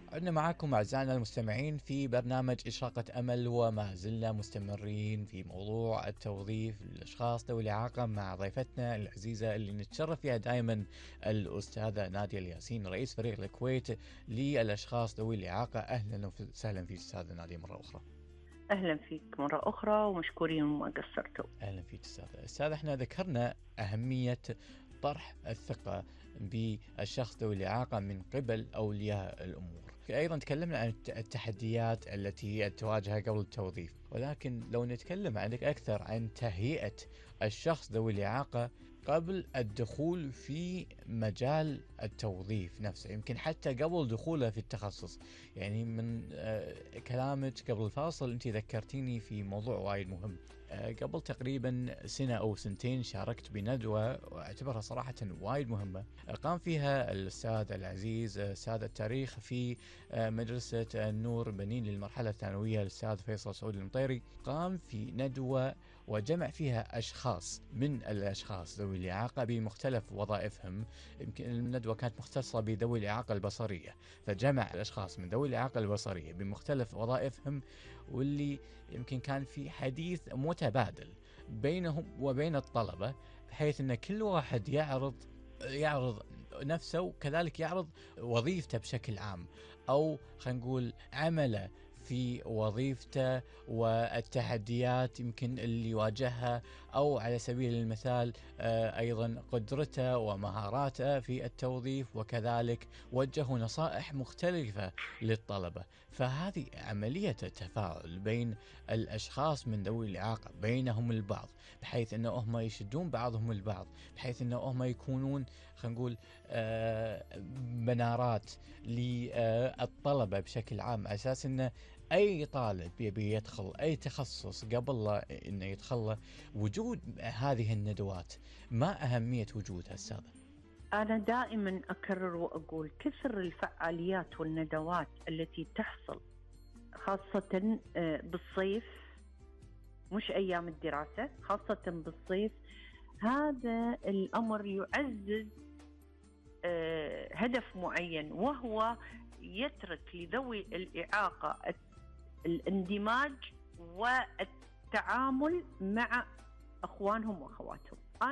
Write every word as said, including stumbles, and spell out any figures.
عدنا معاكم أعزائنا المستمعين في برنامج إشراقة أمل، وما زلنا مستمرين في موضوع التوظيف للأشخاص ذوي الإعاقة مع ضيفتنا العزيزة اللي نتشرف فيها دائما الأستاذة نادية الياسين، رئيس فريق الكويت للأشخاص ذوي الإعاقة. أهلا وسهلا فيك أستاذة نادية مرة أخرى. أهلا فيك مرة أخرى ومشكورين وما قصرتوا. أهلا فيك أستاذة. أستاذ احنا ذكرنا أهمية طرح الثقة بالشخص ذوي الإعاقة من قبل أولياء الأمور. أيضا تكلمنا عن التحديات التي تواجهها قبل التوظيف، ولكن لو نتكلم عندك أكثر عن تهيئة الشخص ذوي الإعاقة قبل الدخول في مجال التوظيف نفسه، يمكن حتى قبل دخوله في التخصص. يعني من كلامك قبل الفاصل أنت ذكرتيني في موضوع وايد مهم. قبل تقريبا سنة أو سنتين شاركت بندوة واعتبرها صراحة وايد مهمة، قام فيها الأستاذ العزيز أستاذ التاريخ في مدرسة النور بنين للمرحلة الثانوية الأستاذ فيصل سعود المطيري. قام في ندوة وجمع فيها أشخاص من الأشخاص ذوي الإعاقة بمختلف وظائفهم. يمكن الندوة كانت مختصة بذوي الإعاقة البصرية، فجمع الأشخاص من ذوي الإعاقة البصرية بمختلف وظائفهم، واللي يمكن كان في حديث متبادل بينهم وبين الطلبة، بحيث أن كل واحد يعرض يعرض نفسه وكذلك يعرض وظيفته بشكل عام، أو خلينا نقول عمله في وظيفته والتحديات يمكن اللي يواجهها، أو على سبيل المثال أيضا قدرته ومهاراته في التوظيف، وكذلك وجهوا نصائح مختلفة للطلبة. فهذه عملية التفاعل بين الأشخاص من ذوي الإعاقة بينهم البعض، بحيث أنه هم يشدون بعضهم البعض، بحيث أنه هم يكونون خلينا نقول منارات للطلبة بشكل عام، على أساس أنه أي طالب يبي يدخل أي تخصص قبل لا إنه يدخله. وجود هذه الندوات، ما أهمية وجودها أستاذ؟ أنا دائما أكرر وأقول كثر الفعاليات والندوات التي تحصل خاصة بالصيف، مش أيام الدراسة، خاصة بالصيف. هذا الأمر يعزز هدف معين، وهو يترك لذوي الإعاقة الاندماج والتعامل مع أخوانهم وأخواتهم.